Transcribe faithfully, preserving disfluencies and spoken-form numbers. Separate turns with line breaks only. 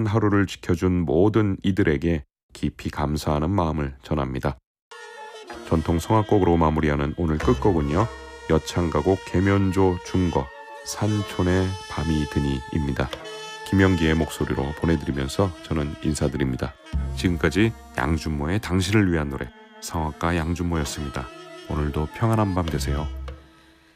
평안한 하루를 지켜준 모든 이들에게 깊이 감사하는 마음을 전합니다. 전통 성악곡으로 마무리하는 오늘 끝곡은요. 여창가곡 계면조 중거 산촌의 밤이 드니입니다. 김영기의 목소리로 보내드리면서 저는 인사드립니다. 지금까지 양준모의 당신을 위한 노래 성악가 양준모였습니다. 오늘도 평안한 밤 되세요.